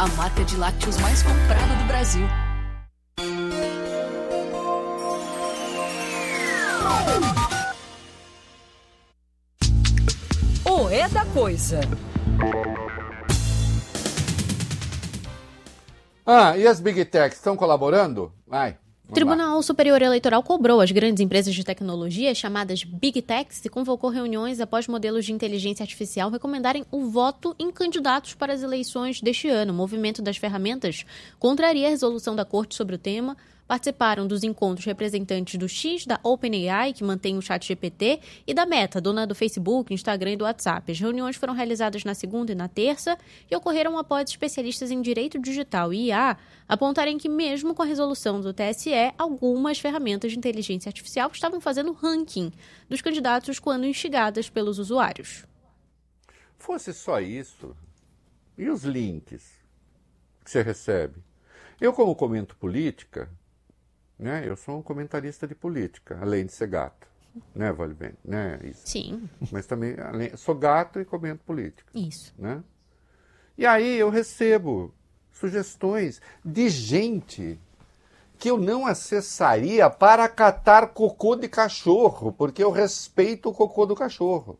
a marca de lácteos mais comprada do Brasil. O É da Coisa. E as Big Techs estão colaborando? O Tribunal Superior Eleitoral cobrou as grandes empresas de tecnologia, chamadas Big Techs, e convocou reuniões após modelos de inteligência artificial recomendarem o voto em candidatos para as eleições deste ano. O movimento das ferramentas contraria a resolução da Corte sobre o tema. Participaram dos encontros representantes do X, da OpenAI, que mantém o ChatGPT, e da Meta, dona do Facebook, Instagram e do WhatsApp. As reuniões foram realizadas na segunda e na terça e ocorreram após especialistas em direito digital e IA apontarem que, mesmo com a resolução do TSE, algumas ferramentas de inteligência artificial estavam fazendo ranking dos candidatos quando instigadas pelos usuários. Fosse só isso, e os links que você recebe? Eu, como comento política, né, eu sou um comentarista de política, além de ser gato, né, vale bem, né, Isa? Sim. Mas também sou gato e comento política. Isso. Né? E aí eu recebo sugestões de gente que eu não acessaria para catar cocô de cachorro, porque eu respeito o cocô do cachorro.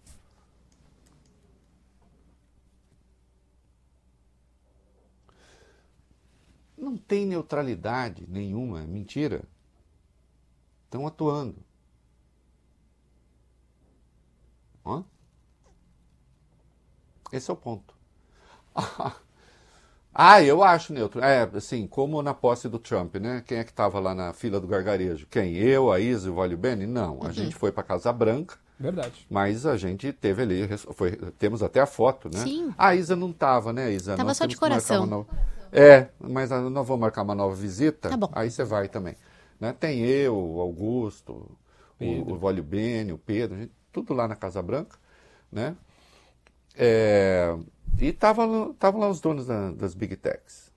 Não tem neutralidade nenhuma, mentira. Estão atuando. Esse é o ponto. Eu acho neutro. Assim, como na posse do Trump, né? Quem é que estava lá na fila do gargarejo? Quem? Eu, a Isa e o Vale Bene? Não, a gente foi para Casa Branca. Verdade. Mas a gente teve ali, temos até a foto, né? Sim. A Isa não estava, né, Isa? Estava só de coração. Mas nós vamos marcar uma nova visita, tá bom. Aí você vai também. Né? Tem eu, o Augusto, o Vale Bene, o Pedro, gente, tudo lá na Casa Branca, né? E estavam lá os donos das Big Techs.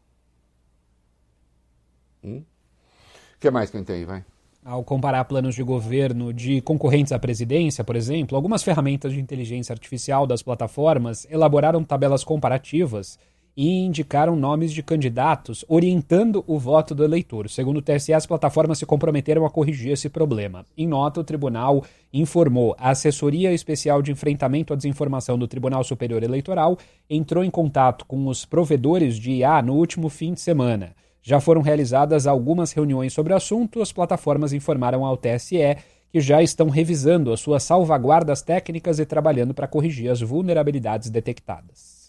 O que mais que eu entendi, vai? Ao comparar planos de governo de concorrentes à presidência, por exemplo, algumas ferramentas de inteligência artificial das plataformas elaboraram tabelas comparativas e indicaram nomes de candidatos orientando o voto do eleitor. Segundo o TSE, as plataformas se comprometeram a corrigir esse problema. Em nota, o tribunal informou: a Assessoria Especial de Enfrentamento à Desinformação do Tribunal Superior Eleitoral entrou em contato com os provedores de IA no último fim de semana. Já foram realizadas algumas reuniões sobre o assunto. As plataformas informaram ao TSE que já estão revisando as suas salvaguardas técnicas e trabalhando para corrigir as vulnerabilidades detectadas.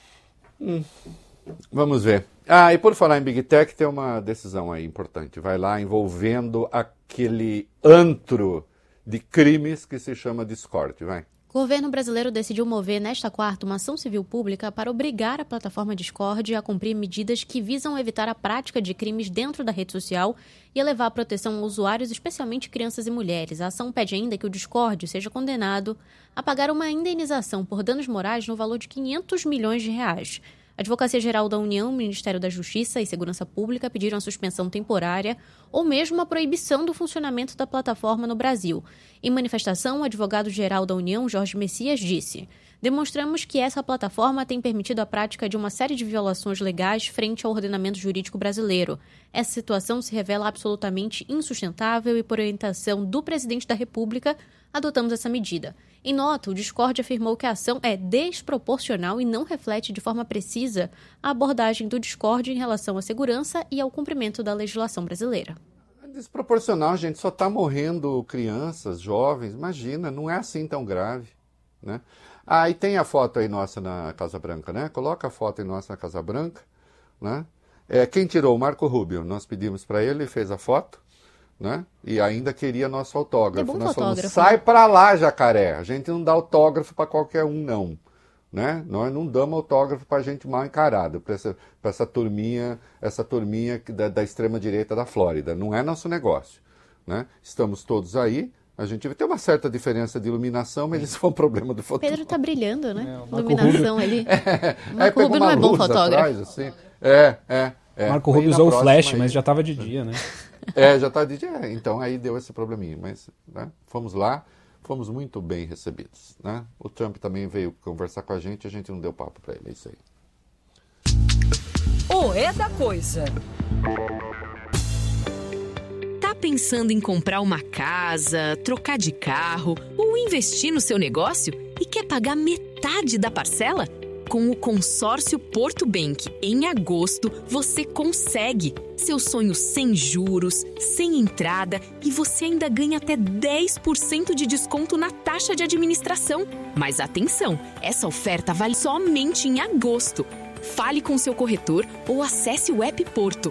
Vamos ver. E por falar em Big Tech, tem uma decisão aí importante. Vai lá envolvendo aquele antro de crimes que se chama Discord, vai. O governo brasileiro decidiu mover nesta quarta uma ação civil pública para obrigar a plataforma Discord a cumprir medidas que visam evitar a prática de crimes dentro da rede social e elevar a proteção a usuários, especialmente crianças e mulheres. A ação pede ainda que o Discord seja condenado a pagar uma indenização por danos morais no valor de R$500 milhões. A Advocacia-Geral da União, o Ministério da Justiça e Segurança Pública pediram a suspensão temporária ou mesmo a proibição do funcionamento da plataforma no Brasil. Em manifestação, o advogado-geral da União, Jorge Messias, disse: demonstramos que essa plataforma tem permitido a prática de uma série de violações legais frente ao ordenamento jurídico brasileiro. Essa situação se revela absolutamente insustentável e, por orientação do presidente da República, adotamos essa medida. Em nota, o Discord afirmou que a ação é desproporcional e não reflete de forma precisa a abordagem do Discord em relação à segurança e ao cumprimento da legislação brasileira. É desproporcional, gente. Só está morrendo crianças, jovens. Imagina, não é assim tão grave, né? E tem a foto aí nossa na Casa Branca, né? Coloca a foto aí nossa na Casa Branca, né? Quem tirou? O Marco Rubio. Nós pedimos para ele, fez a foto, né? E ainda queria nosso autógrafo. Nós falamos: sai para lá, jacaré. A gente não dá autógrafo para qualquer um, não. Né? Nós não damos autógrafo para gente mal encarada, para essa turminha da extrema-direita da Flórida. Não é nosso negócio. Né? Estamos todos aí. A gente vai ter uma certa diferença de iluminação, mas isso foi um problema do fotógrafo. Pedro tá brilhando, né? Iluminação ali. Marco Rubio não é bom fotógrafo. Atrás, assim. Marco Rubio usou o flash, mas já estava de dia, né? Já estava de dia. Então aí deu esse probleminha. Mas né, fomos lá, fomos muito bem recebidos. Né? O Trump também veio conversar com a gente não deu papo para ele. É isso aí. O É da Coisa. Tá pensando em comprar uma casa, trocar de carro ou investir no seu negócio e quer pagar metade da parcela? Com o consórcio Porto Bank, em agosto, você consegue. Seu sonho sem juros, sem entrada e você ainda ganha até 10% de desconto na taxa de administração. Mas atenção, essa oferta vale somente em agosto. Fale com seu corretor ou acesse o app Porto.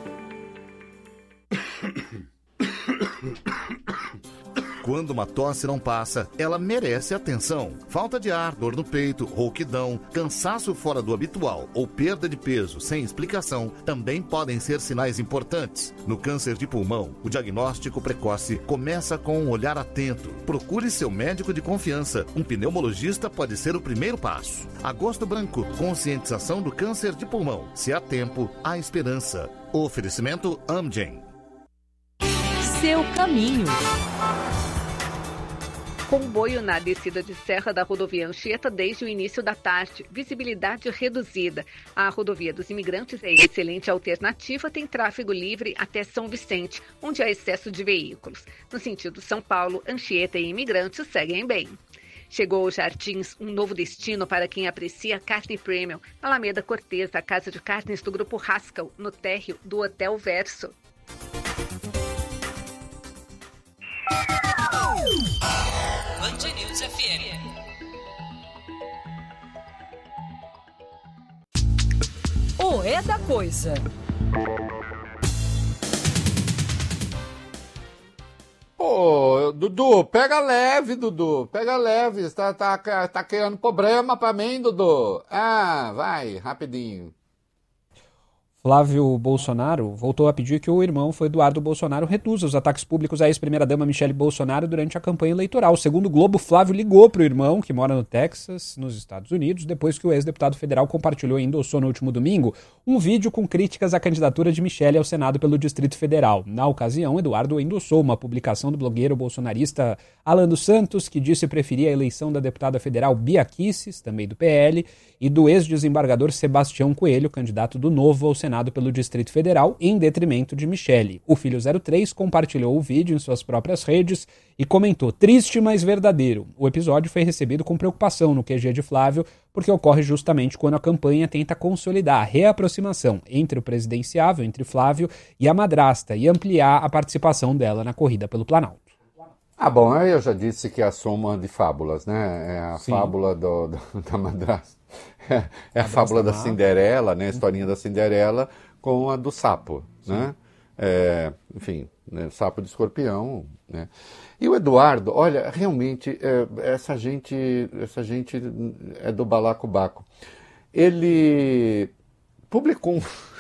Quando uma tosse não passa, ela merece atenção. Falta de ar, dor no peito, rouquidão, cansaço fora do habitual ou perda de peso sem explicação também podem ser sinais importantes. No câncer de pulmão, o diagnóstico precoce começa com um olhar atento. Procure seu médico de confiança. Um pneumologista pode ser o primeiro passo. Agosto Branco, conscientização do câncer de pulmão. Se há tempo, há esperança. Oferecimento Amgen. Seu caminho. Comboio na descida de serra da rodovia Anchieta desde o início da tarde. Visibilidade reduzida. A rodovia dos Imigrantes é excelente alternativa, tem tráfego livre até São Vicente, onde há excesso de veículos. No sentido São Paulo, Anchieta e Imigrantes seguem bem. Chegou aos Jardins, um novo destino para quem aprecia carne premium. Alameda Cortez, a casa de carnes do Grupo Haskell, no térreo do Hotel Verso. Band News FM. O É da Coisa. Ô, Dudu, pega leve, Dudu. Pega leve. Tá criando problema pra mim, Dudu. Ah, vai, rapidinho. Flávio Bolsonaro voltou a pedir que o irmão Eduardo Bolsonaro reduza os ataques públicos à ex-primeira-dama Michele Bolsonaro durante a campanha eleitoral. Segundo o Globo, Flávio ligou para o irmão, que mora no Texas, nos Estados Unidos, depois que o ex-deputado federal compartilhou e endossou no último domingo um vídeo com críticas à candidatura de Michele ao Senado pelo Distrito Federal. Na ocasião, Eduardo endossou uma publicação do blogueiro bolsonarista Alan dos Santos, que disse preferir a eleição da deputada federal Bia Kicis, também do PL, e do ex-desembargador Sebastião Coelho, candidato do Novo ao Senado pelo Distrito Federal, em detrimento de Michele. O filho 03 compartilhou o vídeo em suas próprias redes e comentou: triste, mas verdadeiro. O episódio foi recebido com preocupação no QG de Flávio, porque ocorre justamente quando a campanha tenta consolidar a reaproximação entre o presidenciável, entre Flávio e a madrasta, e ampliar a participação dela na corrida pelo Planalto. Ah, bom, eu já disse que é a soma de fábulas, né? É a Sim. fábula da madrasta. É a fábula da Cinderela, né? A historinha da Cinderela com a do sapo, né? Enfim, né? Sapo de escorpião, né? E o Eduardo, olha, realmente, essa gente é do balacobaco. Ele publicou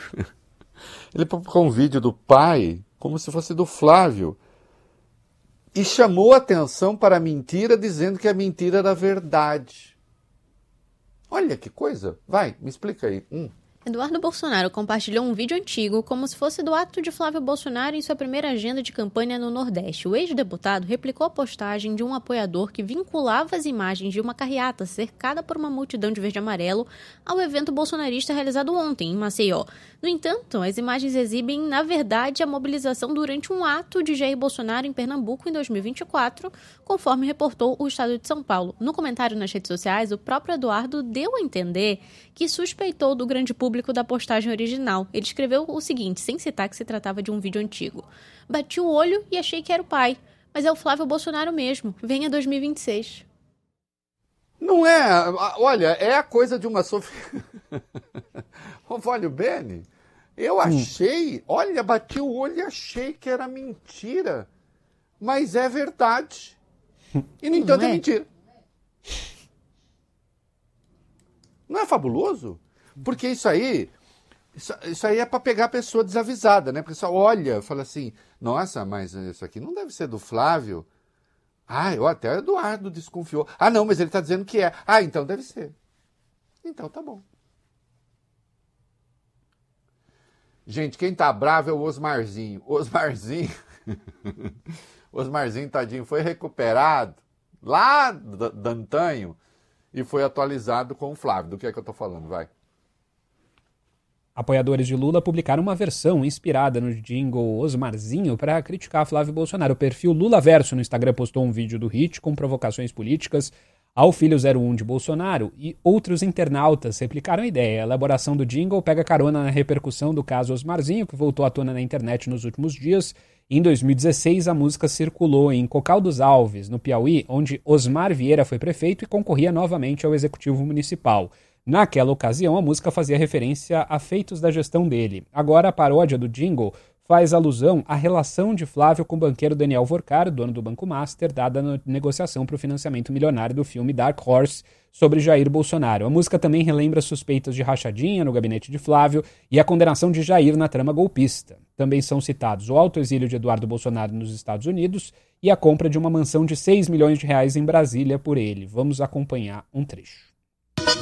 um vídeo do pai, como se fosse do Flávio, e chamou atenção para a mentira, dizendo que a mentira era verdade. Olha que coisa. Vai, me explica aí. Eduardo Bolsonaro compartilhou um vídeo antigo como se fosse do ato de Flávio Bolsonaro em sua primeira agenda de campanha no Nordeste. O ex-deputado replicou a postagem de um apoiador que vinculava as imagens de uma carreata cercada por uma multidão de verde e amarelo ao evento bolsonarista realizado ontem, em Maceió. No entanto, as imagens exibem, na verdade, a mobilização durante um ato de Jair Bolsonaro em Pernambuco em 2024, conforme reportou o Estado de São Paulo. No comentário nas redes sociais, o próprio Eduardo deu a entender que suspeitou do grande público da postagem original. Ele escreveu o seguinte, sem citar que se tratava de um vídeo antigo: bati o olho e achei que era o pai, mas é o Flávio Bolsonaro mesmo. Venha 2026. Não é, olha, é a coisa de uma Olha o Beni, eu achei, olha, bati o olho e achei que era mentira, mas é verdade. E no entanto é mentira. Não é fabuloso? Porque isso aí é para pegar a pessoa desavisada, né? Porque só olha, fala assim, nossa, mas isso aqui não deve ser do Flávio. Ah, até o Eduardo desconfiou. Ah, não, mas ele está dizendo que é. Ah, então deve ser. Então tá bom. Gente, quem tá bravo é o Osmarzinho. Osmarzinho, tadinho, foi recuperado lá do antanho e foi atualizado com o Flávio. Do que é que eu tô falando? Vai. Apoiadores de Lula publicaram uma versão inspirada no jingle Osmarzinho para criticar Flávio Bolsonaro. O perfil Lulaverso no Instagram postou um vídeo do hit com provocações políticas ao filho 01 de Bolsonaro e outros internautas replicaram a ideia. A elaboração do jingle pega carona na repercussão do caso Osmarzinho, que voltou à tona na internet nos últimos dias. Em 2016, a música circulou em Cocal dos Alves, no Piauí, onde Osmar Vieira foi prefeito e concorria novamente ao Executivo Municipal. Naquela ocasião, a música fazia referência a feitos da gestão dele. Agora, a paródia do jingle faz alusão à relação de Flávio com o banqueiro Daniel Vorcar, dono do Banco Master, dada na negociação para o financiamento milionário do filme Dark Horse sobre Jair Bolsonaro. A música também relembra suspeitas de rachadinha no gabinete de Flávio e a condenação de Jair na trama golpista. Também são citados o autoexílio de Eduardo Bolsonaro nos Estados Unidos e a compra de uma mansão de R$6 milhões em Brasília por ele. Vamos acompanhar um trecho.